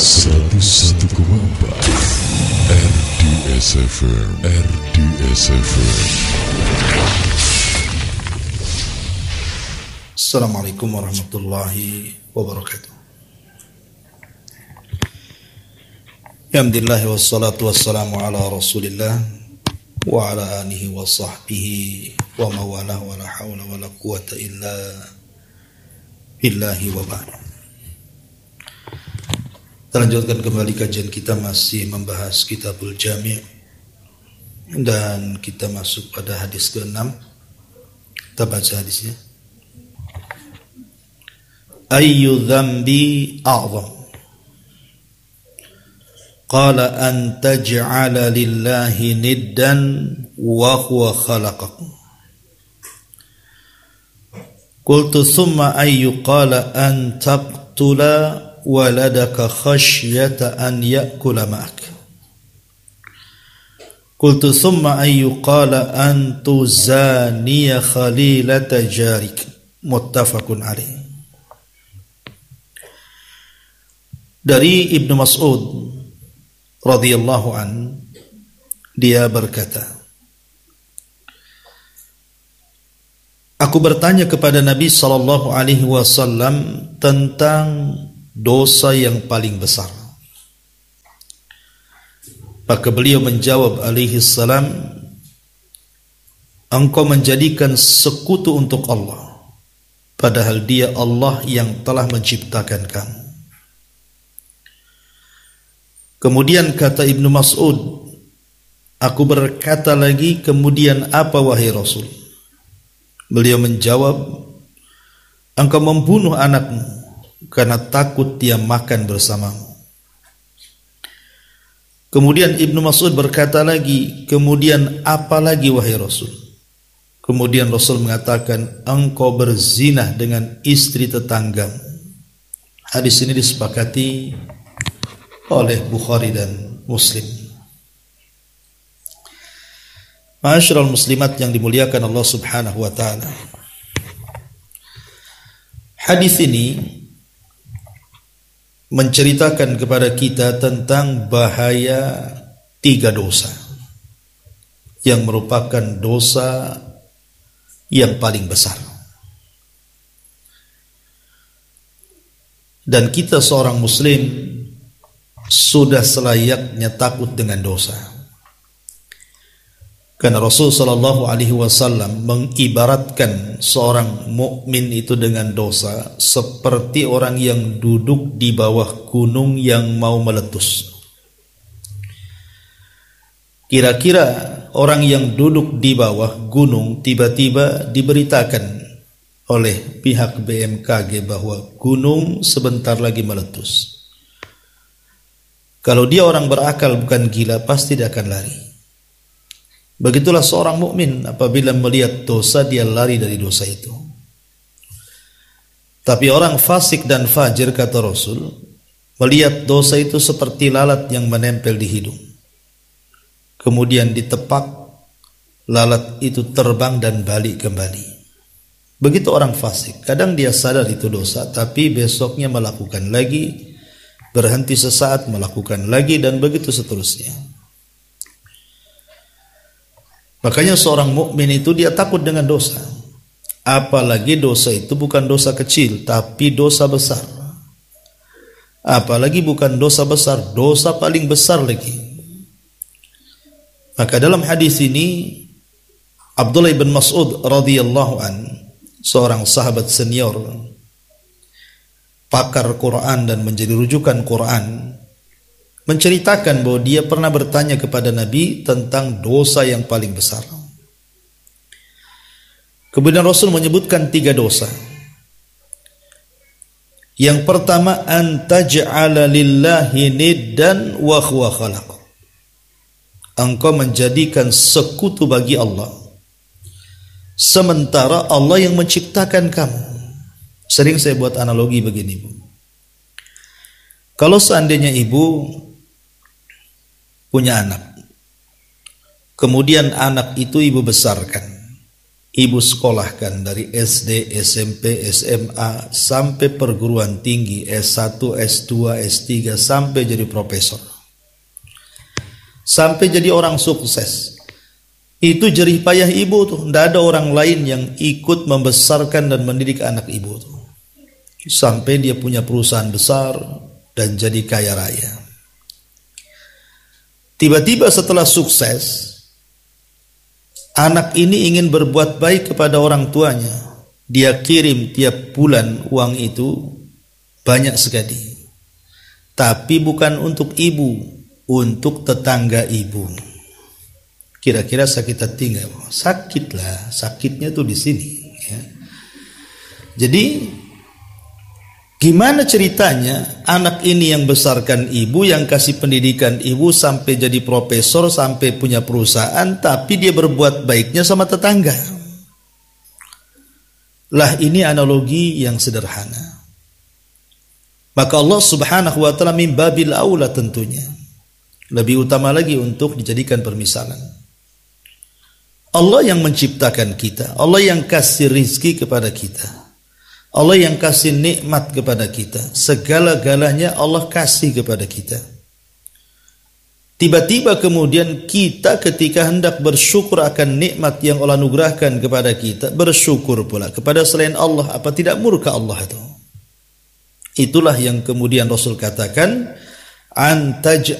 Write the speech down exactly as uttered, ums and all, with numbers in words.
seratus satu koma empat R D S F M, R D S F M. Assalamualaikum warahmatullahi wabarakatuh. Alhamdulillah wassalatu wassalamu ala Rasulillah wa ala alihi wa sahbihi wa mawalah wa la hawla wa la quwata illa billahi wa ba'd. Kita lanjutkan kembali kajian kita, masih membahas Kitabul Jami' dan kita masuk pada hadis keenam. Kita baca hadisnya. Ayyu dzambi a'zam? Qala an taj'ala lillahi niddan wa huwa khalaqakum. Qultu thumma ayyu? Qala an taqtula waladaka khasyata an ya'kula ma'ak. Qultu thumma ayyu? Qala an tuzaniya khalilata jarik. Muttafaqun alaih. Dari Ibnu Mas'ud radhiyallahu an, dia berkata, aku bertanya kepada Nabi sallallahu alaihi wasallam tentang dosa yang paling besar. Maka beliau menjawab alaihi salam, engkau menjadikan sekutu untuk Allah, padahal dia Allah yang telah menciptakan kamu. Kemudian kata Ibnu Mas'ud, aku berkata lagi, kemudian apa wahai Rasul? Beliau menjawab, engkau membunuh anakmu karena takut dia makan bersamamu. Kemudian Ibnu Mas'ud berkata lagi, kemudian apa lagi wahai Rasul? Kemudian Rasul mengatakan, engkau berzinah dengan istri tetanggamu. Hadis ini disepakati oleh Bukhari dan Muslim. Ma'asyiral muslimat yang dimuliakan Allah Subhanahu wa taala. Hadis ini menceritakan kepada kita tentang bahaya tiga dosa yang merupakan dosa yang paling besar. Dan kita seorang muslim sudah selayaknya takut dengan dosa. Karena Rasul sallallahu alaihi wasallam mengibaratkan seorang mukmin itu dengan dosa seperti orang yang duduk di bawah gunung yang mau meletus. Kira-kira orang yang duduk di bawah gunung tiba-tiba diberitakan oleh pihak B M K G bahwa gunung sebentar lagi meletus. Kalau dia orang berakal bukan gila, pasti dia akan lari. Begitulah seorang mukmin, apabila melihat dosa dia lari dari dosa itu. Tapi orang fasik dan fajir, kata Rasul, melihat dosa itu seperti lalat yang menempel di hidung. Kemudian ditepak, lalat itu terbang dan balik kembali. Begitu orang fasik, kadang dia sadar itu dosa, tapi besoknya melakukan lagi, berhenti sesaat, melakukan lagi, dan begitu seterusnya. Makanya seorang mukmin itu dia takut dengan dosa. Apalagi dosa itu bukan dosa kecil, tapi dosa besar. Apalagi bukan dosa besar, dosa paling besar lagi. Maka dalam hadis ini Abdullah bin Mas'ud radhiyallahu an, seorang sahabat senior, pakar Quran dan menjadi rujukan Quran, menceritakan bahwa dia pernah bertanya kepada Nabi tentang dosa yang paling besar. Kemudian Rasul menyebutkan tiga dosa. Yang pertama, an taj'ala lillahi niddan wa huwa khalaq. Engkau menjadikan sekutu bagi Allah, sementara Allah yang menciptakan kamu. Sering saya buat analogi begini, Bu. Kalau seandainya ibu punya anak, kemudian anak itu ibu besarkan, ibu sekolahkan dari S D, S M P, S M A sampai perguruan tinggi, S satu, S dua, S tiga sampai jadi profesor. Sampai jadi orang sukses. Itu jerih payah ibu tuh. Tidak ada orang lain yang ikut membesarkan dan mendidik anak ibu tuh. Sampai dia punya perusahaan besar dan jadi kaya raya. Tiba-tiba setelah sukses, anak ini ingin berbuat baik kepada orang tuanya. Dia kirim tiap bulan uang itu banyak sekali. Tapi bukan untuk ibu, untuk tetangga ibu. Kira-kira sakit hati nggak? Sakit lah, sakitnya tuh di sini. Ya. Jadi gimana ceritanya anak ini yang besarkan ibu, yang kasih pendidikan ibu sampai jadi profesor, sampai punya perusahaan, tapi dia berbuat baiknya sama tetangga? Lah ini analogi yang sederhana. Maka Allah Subhanahu wa taala min babil aula tentunya. Lebih utama lagi untuk dijadikan permisalan. Allah yang menciptakan kita, Allah yang kasih rizki kepada kita, Allah yang kasih nikmat kepada kita, segala-galanya Allah kasih kepada kita. Tiba-tiba kemudian kita ketika hendak bersyukur akan nikmat yang Allah anugerahkan kepada kita, bersyukur pula kepada selain Allah, apa tidak murka Allah itu? Itulah yang kemudian Rasul katakan, antaj